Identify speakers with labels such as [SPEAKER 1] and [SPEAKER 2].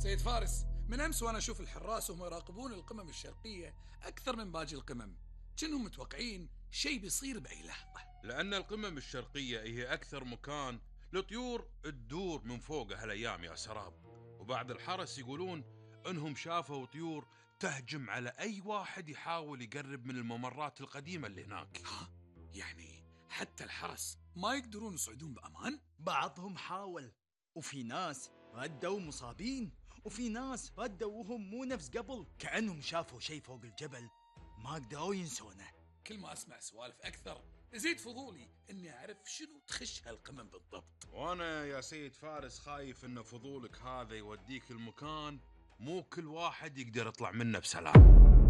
[SPEAKER 1] سيد فارس، من أمس وأنا أشوف الحراس وهم يراقبون القمم الشرقية أكثر من باقي القمم، كأنهم متوقعين شيء بيصير بأي لحظة.
[SPEAKER 2] لأن القمم الشرقية هي أكثر مكان لطيور تدور من فوق هالأيام يا سراب، وبعد الحرس يقولون أنهم شافوا طيور تهجم على أي واحد يحاول يقرب من الممرات القديمة اللي هناك.
[SPEAKER 1] ها؟ يعني حتى الحرس ما يقدرون يصعدون بأمان؟
[SPEAKER 3] بعضهم حاول، وفي ناس ردوا مصابين، وفي ناس ردوا وهم مو نفس قبل، كأنهم شافوا شيء فوق الجبل ما قدروا ينسونه.
[SPEAKER 1] كل ما أسمع سوالف أكثر يزيد فضولي إني أعرف شنو تخش هالقمم بالضبط.
[SPEAKER 2] وأنا يا سيد فارس خايف أن فضولك هذا يوديك المكان مو كل واحد يقدر يطلع منه بسلام.